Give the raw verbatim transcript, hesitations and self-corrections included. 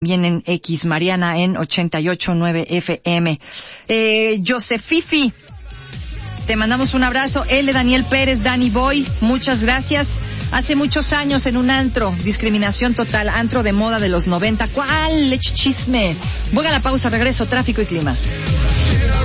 Bien en X, Mariana en ochenta y ocho punto nueve F M. Eh, Josefifi, te mandamos un abrazo. L. Daniel Pérez, Danny Boy, muchas gracias. Hace muchos años en un antro, discriminación total, antro de moda de los noventa. ¿Cuál? Leche chisme. Voy a la pausa, regreso, tráfico y clima.